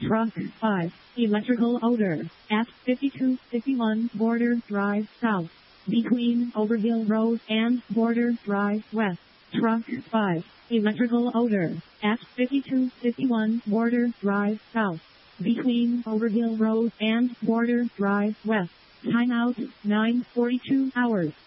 Truck 5, electrical odor, at 5251 Border Drive South, between Overhill Road and Border Drive West. Truck 5, electrical odor, at 5251 Border Drive South, between Overhill Road and Border Drive West. Timeout, 9:42 hours.